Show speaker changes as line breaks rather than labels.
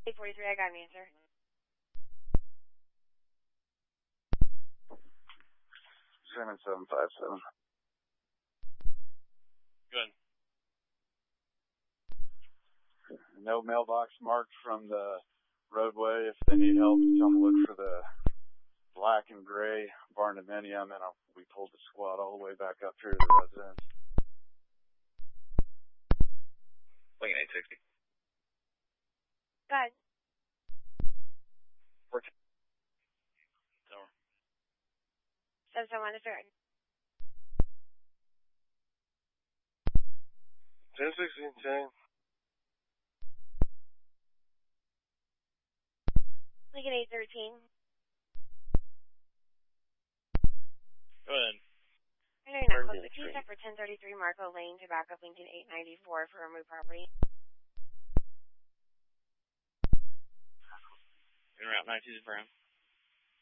843, I got an answer.
7757.
Good.
No mailbox marked from the roadway. If they need help, tell them to look for the black and gray barndominium, and we pulled the squad all the way back up here to the residence.
Lincoln 860.
Go ahead.
14. Tower.
771 is there.
1016, Jane.
Lincoln 813.
Go ahead.
I know you're not close, but can you check for 1033 Marco Lane to back up Lincoln 894 for removed property?
In route 19 for him.